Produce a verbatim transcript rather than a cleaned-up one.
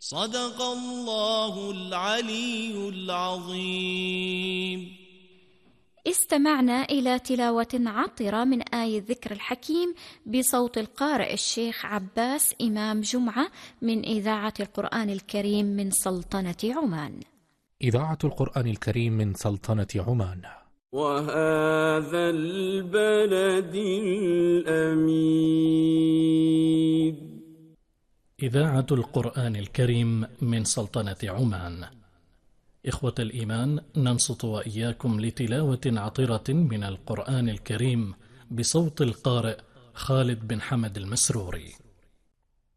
صدق الله العلي العظيم. استمعنا إلى تلاوة عطرة من آية الذكر الحكيم بصوت القارئ الشيخ عباس إمام جمعة من إذاعة القرآن الكريم من سلطنة عمان. إذاعة القرآن الكريم من سلطنة عمان. وهذا البلد الأمين. إذاعة القرآن الكريم من سلطنة عمان. إخوة الإيمان، ننصت وإياكم لتلاوة عطرة من القرآن الكريم بصوت القارئ خالد بن حمد المسروري.